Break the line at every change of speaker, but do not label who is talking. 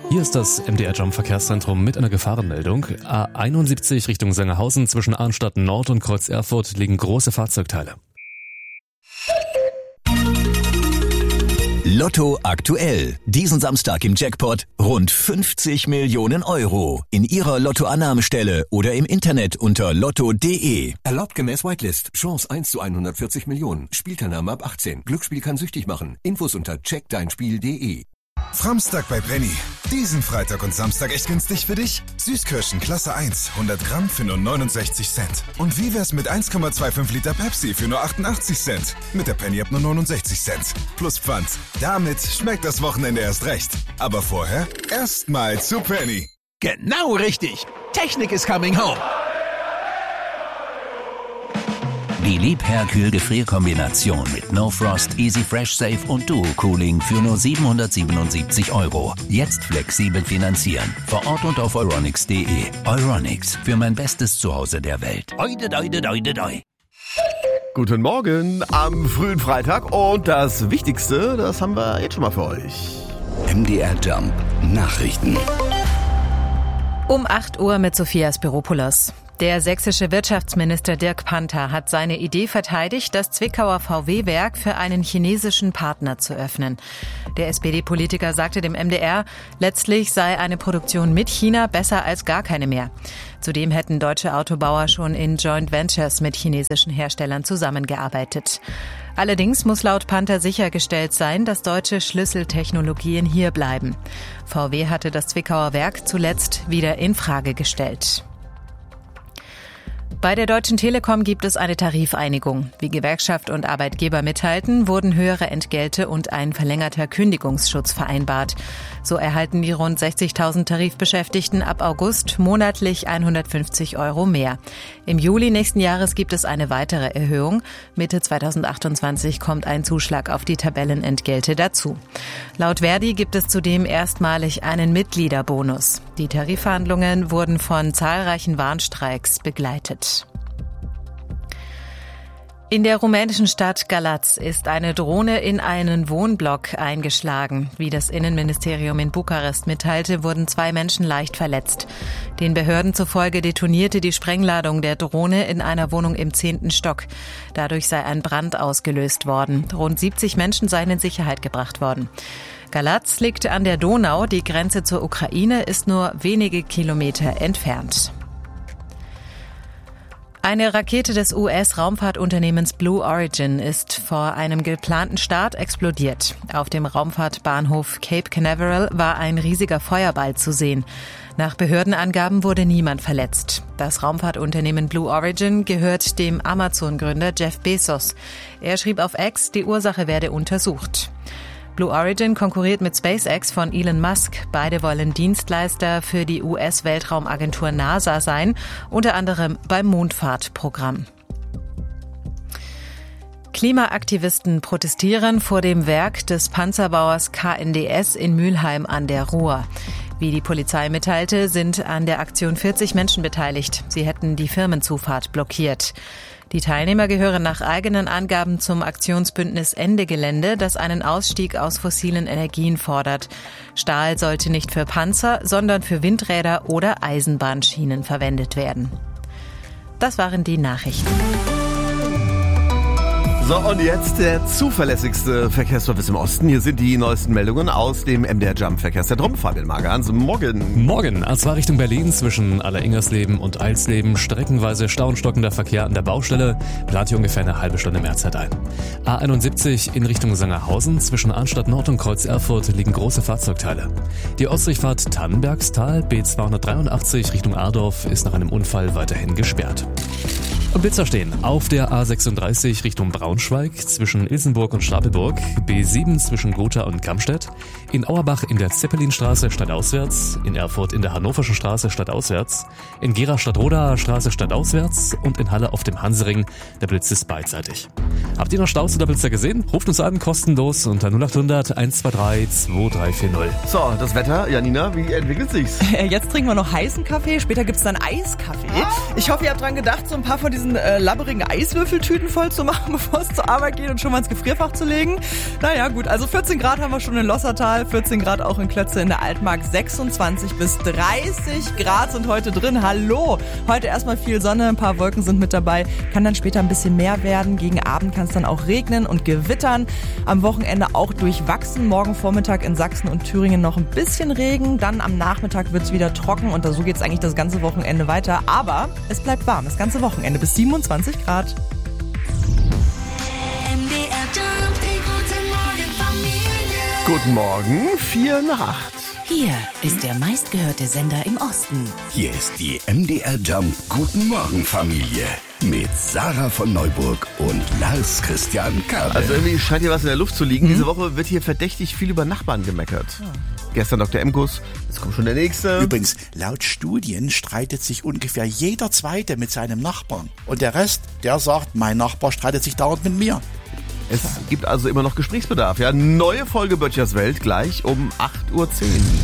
Hier ist das MDR Jump Verkehrszentrum mit einer Gefahrenmeldung. A71 Richtung Sangerhausen zwischen Arnstadt Nord und Kreuz Erfurt liegen große Fahrzeugteile.
Lotto aktuell. Diesen Samstag im Jackpot rund 50 Millionen Euro. In Ihrer Lottoannahmestelle oder im Internet unter lotto.de.
Erlaubt gemäß Whitelist. Chance 1 zu 140 Millionen. Spielteilnahme ab 18. Glücksspiel kann süchtig machen. Infos unter checkdeinspiel.de.
Framstag bei Penny. Diesen Freitag und Samstag echt günstig für dich? Süßkirschen Klasse 1, 100 Gramm für nur 69 Cent. Und wie wär's mit 1,25 Liter Pepsi für nur 88 Cent? Mit der Penny ab nur 69 Cent. Plus Pfand. Damit schmeckt das Wochenende erst recht. Aber vorher erstmal zu Penny.
Genau richtig. Technik is coming home.
Die Liebherr-Kühl-Gefrierkombination mit No Frost, Easy Fresh Safe und Duo Cooling für nur 777 €. Jetzt flexibel finanzieren. Vor Ort und auf euronics.de. Euronics, für mein bestes Zuhause der Welt. Oide, oide, oide, oide.
Guten Morgen am frühen Freitag und das Wichtigste, das haben wir jetzt schon mal für euch.
MDR Jump Nachrichten.
Um 8 Uhr mit Sophia Spiropoulos. Der sächsische Wirtschaftsminister Dirk Panther hat seine Idee verteidigt, das Zwickauer VW-Werk für einen chinesischen Partner zu öffnen. Der SPD-Politiker sagte dem MDR, letztlich sei eine Produktion mit China besser als gar keine mehr. Zudem hätten deutsche Autobauer schon in Joint Ventures mit chinesischen Herstellern zusammengearbeitet. Allerdings muss laut Panther sichergestellt sein, dass deutsche Schlüsseltechnologien hier bleiben. VW hatte das Zwickauer Werk zuletzt wieder in Frage gestellt. Bei der Deutschen Telekom gibt es eine Tarifeinigung. Wie Gewerkschaft und Arbeitgeber mitteilten, wurden höhere Entgelte und ein verlängerter Kündigungsschutz vereinbart. So erhalten die rund 60.000 Tarifbeschäftigten ab August monatlich 150 € mehr. Im Juli nächsten Jahres gibt es eine weitere Erhöhung. Mitte 2028 kommt ein Zuschlag auf die Tabellenentgelte dazu. Laut Verdi gibt es zudem erstmalig einen Mitgliederbonus. Die Tarifverhandlungen wurden von zahlreichen Warnstreiks begleitet. In der rumänischen Stadt Galați ist eine Drohne in einen Wohnblock eingeschlagen. Wie das Innenministerium in Bukarest mitteilte, wurden 2 Menschen leicht verletzt. Den Behörden zufolge detonierte die Sprengladung der Drohne in einer Wohnung im 10. Stock. Dadurch sei ein Brand ausgelöst worden. Rund 70 Menschen seien in Sicherheit gebracht worden. Galați liegt an der Donau. Die Grenze zur Ukraine ist nur wenige Kilometer entfernt. Eine Rakete des US-Raumfahrtunternehmens Blue Origin ist vor einem geplanten Start explodiert. Auf dem Raumfahrtbahnhof Cape Canaveral war ein riesiger Feuerball zu sehen. Nach Behördenangaben wurde niemand verletzt. Das Raumfahrtunternehmen Blue Origin gehört dem Amazon-Gründer Jeff Bezos. Er schrieb auf X, die Ursache werde untersucht. Blue Origin konkurriert mit SpaceX von Elon Musk. Beide wollen Dienstleister für die US-Weltraumagentur NASA sein, unter anderem beim Mondfahrtprogramm. Klimaaktivisten protestieren vor dem Werk des Panzerbauers KNDS in Mülheim an der Ruhr. Wie die Polizei mitteilte, sind an der Aktion 40 Menschen beteiligt. Sie hätten die Firmenzufahrt blockiert. Die Teilnehmer gehören nach eigenen Angaben zum Aktionsbündnis Ende Gelände, das einen Ausstieg aus fossilen Energien fordert. Stahl sollte nicht für Panzer, sondern für Windräder oder Eisenbahnschienen verwendet werden. Das waren die Nachrichten.
So, und jetzt der zuverlässigste Verkehrsservice im Osten. Hier sind die neuesten Meldungen aus dem MDR Jump Verkehrszentrum. Fabian Magans, morgen.
Morgen, A2 Richtung Berlin zwischen Alleringersleben und Eilsleben. Streckenweise stauenstockender Verkehr an der Baustelle. Plant hier ungefähr eine halbe Stunde Mehrzeit ein. A71 in Richtung Sangerhausen zwischen Arnstadt Nord und Kreuz Erfurt liegen große Fahrzeugteile. Die Ostrich-Fahrt Tannenbergstal B283 Richtung Adorf ist nach einem Unfall weiterhin gesperrt. Und Blitzer stehen auf der A36 Richtung Braunschweig zwischen Ilsenburg und Stapelburg, B7 zwischen Gotha und Kamstedt, in Auerbach in der Zeppelinstraße stadtauswärts, in Erfurt in der Hannoverschen Straße stadtauswärts, in Gera Stadtroda Straße stadtauswärts und in Halle auf dem Hansering. Der Blitz ist beidseitig. Habt ihr noch Staus oder Blitzer gesehen? Ruft uns an, kostenlos unter 0800 123 2340.
So, das Wetter, Janina, wie entwickelt sich's?
Jetzt trinken wir noch heißen Kaffee, später gibt's dann Eiskaffee. Ich hoffe, ihr habt dran gedacht, so ein paar von diesen diesen labberigen Eiswürfeltüten voll zu machen, bevor es zur Arbeit geht und schon mal ins Gefrierfach zu legen. Naja, gut, also 14 Grad haben wir schon in Lossertal, 14 Grad auch in Klötze in der Altmark, 26 bis 30 Grad sind heute drin. Hallo! Heute erstmal viel Sonne, ein paar Wolken sind mit dabei, kann dann später ein bisschen mehr werden. Gegen Abend kann es dann auch regnen und gewittern. Am Wochenende auch durchwachsen. Morgen Vormittag in Sachsen und Thüringen noch ein bisschen Regen. Dann am Nachmittag wird es wieder trocken und so geht es eigentlich das ganze Wochenende weiter. Aber es bleibt warm, das ganze Wochenende bis 27 Grad.
Guten Morgen, 7:04.
Hier ist der meistgehörte Sender im Osten.
Hier ist die MDR Jump Guten Morgen Familie mit Sarah von Neuburg und Lars Christian Kabel.
Also irgendwie scheint hier was in der Luft zu liegen. Diese Woche wird hier verdächtig viel über Nachbarn gemeckert. Gestern Dr. Emkus, jetzt kommt schon der nächste.
Übrigens, laut Studien streitet sich ungefähr jeder Zweite mit seinem Nachbarn. Und der Rest, der sagt, mein Nachbar streitet sich dauernd mit mir.
Es gibt also immer noch Gesprächsbedarf. Ja? Neue Folge Böttchers Welt gleich um 8:10 Uhr.